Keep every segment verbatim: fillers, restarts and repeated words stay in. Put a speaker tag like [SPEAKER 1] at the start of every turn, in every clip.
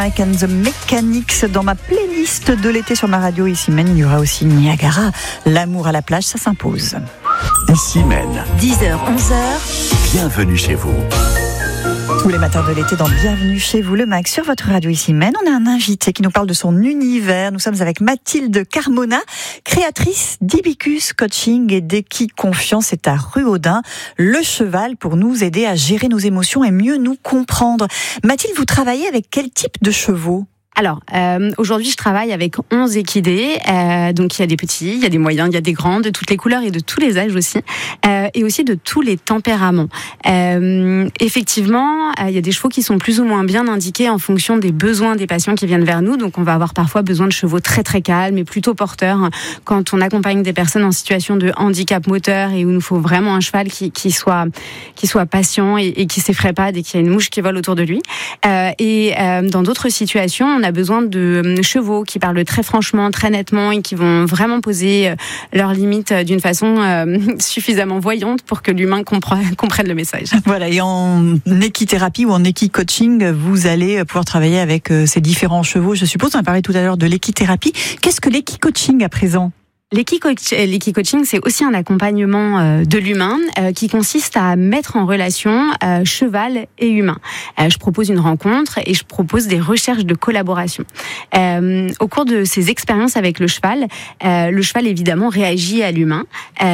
[SPEAKER 1] And the Mechanics dans ma playlist de l'été sur ma radio. Ici même, il y aura aussi Niagara. L'amour à la plage, ça s'impose.
[SPEAKER 2] Ici même.
[SPEAKER 3] dix heures, onze heures.
[SPEAKER 2] Bienvenue chez vous.
[SPEAKER 1] Tous les matins de l'été dans Bienvenue chez vous, le Mag, sur votre radio ici même. On a un invité qui nous parle de son univers. Nous sommes avec Mathilde Carmona, créatrice d'Ibicus Coaching et d'Equiconfiance. C'est à Ruaudin, le cheval pour nous aider à gérer nos émotions et mieux nous comprendre. Mathilde, vous travaillez avec quel type de chevaux ?
[SPEAKER 4] Alors, euh, aujourd'hui, je travaille avec onze équidés. Euh, donc, il y a des petits, il y a des moyens, il y a des grands, de toutes les couleurs et de tous les âges aussi. Euh, et aussi de tous les tempéraments. Euh, effectivement, euh, il y a des chevaux qui sont plus ou moins bien indiqués en fonction des besoins des patients qui viennent vers nous. Donc, on va avoir parfois besoin de chevaux très, très calmes et plutôt porteurs quand on accompagne des personnes en situation de handicap moteur et où il nous faut vraiment un cheval qui, qui, soit, qui soit patient et, et qui s'effraie pas dès qu'il y a une mouche qui vole autour de lui. Euh, et euh, dans d'autres situations, on a besoin de chevaux qui parlent très franchement, très nettement et qui vont vraiment poser leurs limites d'une façon euh, suffisamment voyante pour que l'humain comprenne, comprenne le message.
[SPEAKER 1] Voilà, et en équithérapie ou en équicoaching, vous allez pouvoir travailler avec ces différents chevaux. Je suppose, on a parlé tout à l'heure de l'équithérapie. Qu'est-ce que l'équicoaching à présent ?
[SPEAKER 4] L'équicoaching, c'est aussi un accompagnement de l'humain qui consiste à mettre en relation cheval et humain. Je propose une rencontre et je propose des recherches de collaboration. Au cours de ces expériences avec le cheval, le cheval évidemment réagit à l'humain.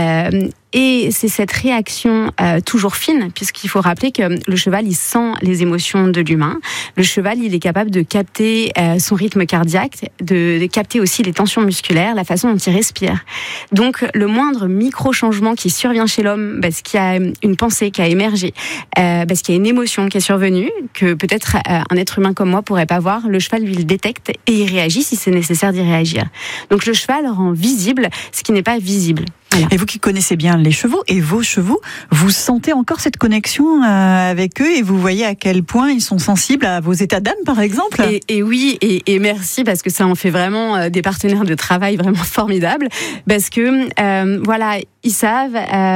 [SPEAKER 4] Et c'est cette réaction euh, toujours fine, puisqu'il faut rappeler que le cheval, il sent les émotions de l'humain. Le cheval, il est capable de capter euh, son rythme cardiaque, de, de capter aussi les tensions musculaires, la façon dont il respire. Donc, le moindre micro-changement qui survient chez l'homme, parce qu'il y a une pensée qui a émergé, euh, parce qu'il y a une émotion qui est survenue, que peut-être euh, un être humain comme moi pourrait pas voir, le cheval, lui, le détecte et il réagit si c'est nécessaire d'y réagir. Donc, le cheval rend visible ce qui n'est pas visible. Voilà.
[SPEAKER 1] Et vous qui connaissez bien les chevaux et vos chevaux, vous sentez encore cette connexion euh, avec eux et vous voyez à quel point ils sont sensibles à vos états d'âme, par exemple ?
[SPEAKER 4] Et, et oui, et, et merci, parce que ça en fait vraiment des partenaires de travail vraiment formidables, parce que euh, voilà, ils savent,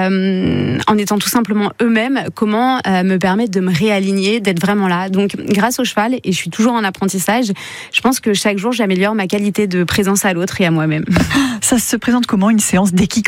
[SPEAKER 4] euh, en étant tout simplement eux-mêmes, comment euh, me permettre de me réaligner, d'être vraiment là. Donc, grâce au cheval, et je suis toujours en apprentissage, je pense que chaque jour, j'améliore ma qualité de présence à l'autre et à moi-même.
[SPEAKER 1] Ça se présente comment, une séance d'équicoaching ?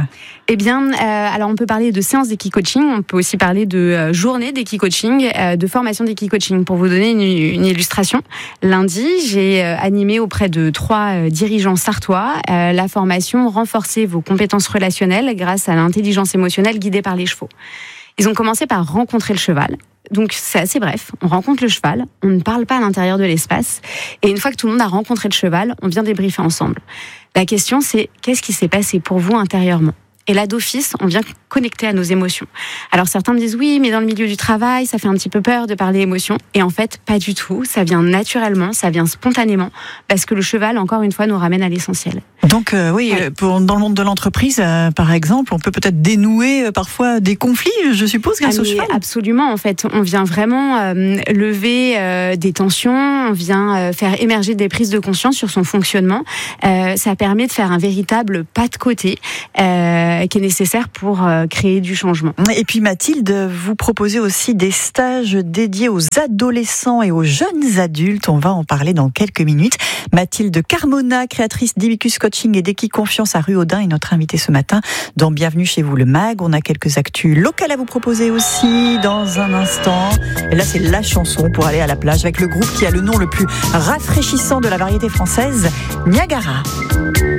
[SPEAKER 4] Eh bien, euh, alors on peut parler de séance d'équicoaching, on peut aussi parler de euh, journée d'équicoaching, euh, de formation d'équicoaching. Pour vous donner une, une illustration, lundi, j'ai euh, animé auprès de trois euh, dirigeants sartois euh, la formation « Renforcer vos compétences relationnelles grâce à l'intelligence émotionnelle guidée par les chevaux ». Ils ont commencé par rencontrer le cheval. Donc c'est assez bref, on rencontre le cheval, on ne parle pas à l'intérieur de l'espace, et une fois que tout le monde a rencontré le cheval, on vient débriefer ensemble. La question c'est, qu'est-ce qui s'est passé pour vous intérieurement ? Et là, d'office, on vient connecter à nos émotions. Alors certains me disent oui, mais dans le milieu du travail, ça fait un petit peu peur de parler émotions. Et en fait, pas du tout. Ça vient naturellement, ça vient spontanément, parce que le cheval, encore une fois, nous ramène à l'essentiel.
[SPEAKER 1] Donc euh, oui, ouais. pour, dans le monde de l'entreprise, euh, par exemple, on peut peut-être dénouer euh, parfois des conflits, je suppose, grâce
[SPEAKER 4] ah,
[SPEAKER 1] au cheval.
[SPEAKER 4] Absolument, en fait, on vient vraiment euh, lever euh, des tensions, on vient euh, faire émerger des prises de conscience sur son fonctionnement. Euh, ça permet de faire un véritable pas de côté. Euh, qui est nécessaire pour euh, créer du changement.
[SPEAKER 1] Et puis Mathilde, vous proposez aussi des stages dédiés aux adolescents et aux jeunes adultes. On va en parler dans quelques minutes. Mathilde Carmona, créatrice d'Ibicus Coaching et d'Equiconfiance à Ruaudin, est notre invitée ce matin dans Bienvenue chez vous, le Mag. On a quelques actus locales à vous proposer aussi dans un instant. Et là, c'est la chanson pour aller à la plage avec le groupe qui a le nom le plus rafraîchissant de la variété française, Niagara.